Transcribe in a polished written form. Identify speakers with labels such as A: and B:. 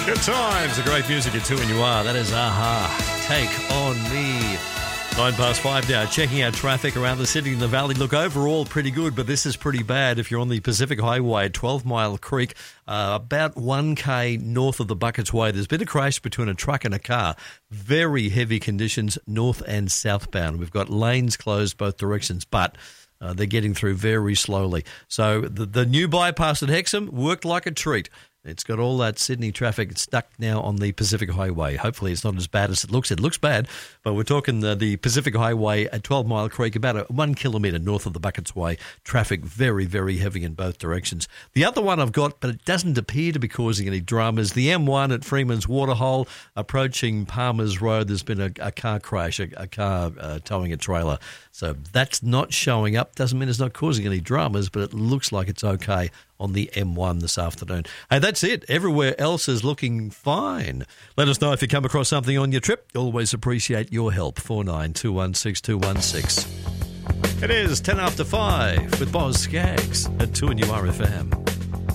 A: Good times, the great music at 2 and you are. That is Aha. Take on me. 5:09 now. Checking out traffic around the city and the valley. Look, overall pretty good, but this is pretty bad. If you're on the Pacific Highway at 12 Mile Creek, about 1K north of the Buckets Way, there's been a crash between a truck and a car. Very heavy conditions north and southbound. We've got lanes closed both directions, but they're getting through very slowly. So the new bypass at Hexham worked like a treat. It's got all that Sydney traffic stuck now on the Pacific Highway. Hopefully it's not as bad as it looks. It looks bad, but we're talking the Pacific Highway at 12 Mile Creek, about 1 kilometre north of the Buckets Way. Traffic very, very heavy in both directions. The other one I've got, but it doesn't appear to be causing any dramas, the M1 at Freeman's Waterhole approaching Palmer's Road. There's been a car crash, a car towing a trailer. So that's not showing up. Doesn't mean it's not causing any dramas, but it looks like it's okay on the M1 this afternoon. Hey, that's it. Everywhere else is looking fine. Let us know if you come across something on your trip. Always appreciate your help. 49216216. It is 10 after 5 with Boz Skaggs at 2 and URFM.